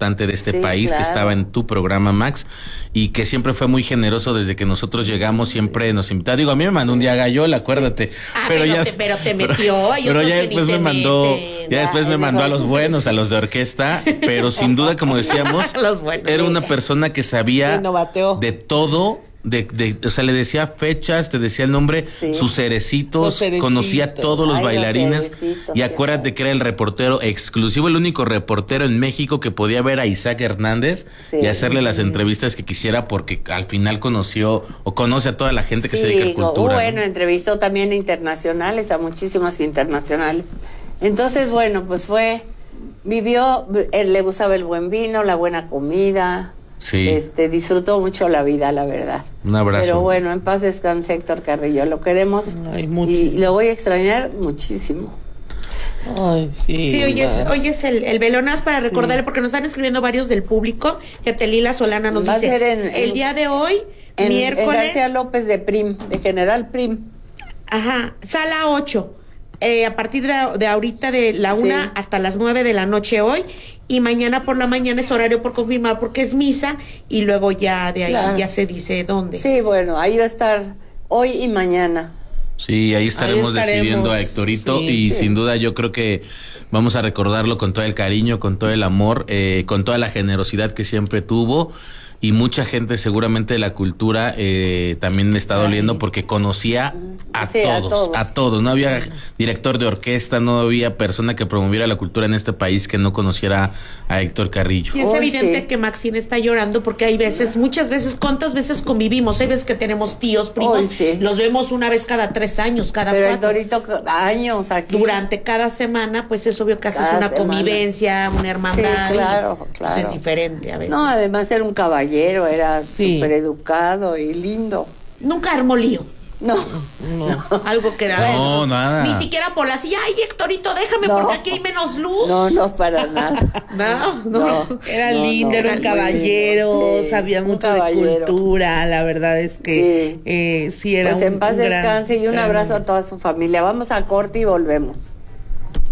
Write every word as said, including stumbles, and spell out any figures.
importante de este Sí, país, claro. que estaba en tu programa, Max, y que siempre fue muy generoso desde que nosotros llegamos, siempre nos invitaba. Digo, a mí me mandó un día Gallola, acuérdate. Ah, pero, pero ya, te- pero te metió, hay Pero otros ya que ni después te me mandó, meten. ya después Ay, me mandó a mejor. los buenos, a los de orquesta, pero sin duda, como decíamos, Los buenos. era una persona que sabía Sí, no bateó. de todo. De, de, o sea, le decía fechas, te decía el nombre, Sí. sus cerecitos, Los cerecitos. conocía a todos los Ay, los bailarines. cerecitos, Y acuérdate qué que era el reportero exclusivo, el único reportero en México que podía ver a Isaac Hernández Sí. y hacerle las entrevistas que quisiera, porque al final conoció o conoce a toda la gente que se dedica a Sí, cultura. bueno, ¿no? entrevistó también a internacionales, a muchísimos internacionales. Entonces, bueno, pues fue, vivió, él le gustaba el buen vino, la buena comida. Sí. Este, disfrutó mucho la vida, la verdad. Un abrazo. Pero bueno, en paz descanse Héctor Carrillo, lo queremos Ay, y muchísimo. lo voy a extrañar muchísimo. Ay, sí. Sí, hoy es, Max. hoy es el, el velonaz para Sí. recordarle, porque nos están escribiendo varios del público. Que Telila Solana nos Va a dice, ser en- el en- día de hoy, En, en miércoles, García López de Prim, de General Prim. ajá, sala ocho, eh, a partir de, de ahorita de la una Sí. hasta las nueve de la noche hoy, y mañana por la mañana es horario por confirmar porque es misa, y luego ya de ahí Claro. ya se dice dónde. Sí, bueno, ahí va a estar hoy y mañana. Sí, ahí estaremos, Ahí estaremos, despidiendo a Héctorito sí, y sí. sin duda yo creo que vamos a recordarlo con todo el cariño, con todo el amor, eh, con toda la generosidad que siempre tuvo. Y mucha gente seguramente de la cultura eh, también le está doliendo porque conocía a, Sí, a todos, todos. a todos. No había director de orquesta, no había persona que promoviera la cultura en este país que no conociera a Héctor Carrillo. Y es Hoy evidente sí. que Maxine está llorando porque hay veces, muchas veces, ¿cuántas veces convivimos? Hay veces que tenemos tíos, primos, Hoy sí. los vemos una vez cada tres años, cada Pero cuatro. Héctorito, años aquí. Durante cada semana, pues es obvio que haces Cada una semana. convivencia, una hermandad. Sí, claro, y, pues, claro. es diferente a veces. No, además era un caballero, era Sí. súper educado y lindo. Nunca armó lío. No, Algo que era. No, nada. Ni siquiera por así, ay, Héctorito, déjame No. porque aquí hay menos luz. no, no, para nada. No, no. No. Era No, lindo, no, era un muy caballero, lindo, sí, sabía un mucho de caballero. cultura, la verdad es que Sí. eh, sí era Pues un, en paz un gran- descanse y un gran abrazo hombre. a toda su familia. Vamos a corte y volvemos.